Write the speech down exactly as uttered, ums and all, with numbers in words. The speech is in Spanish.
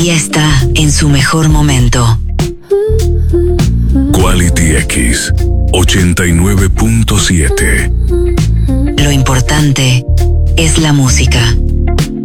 y está en su mejor momento. Quality X ochenta y nueve punto siete. Lo importante es la música.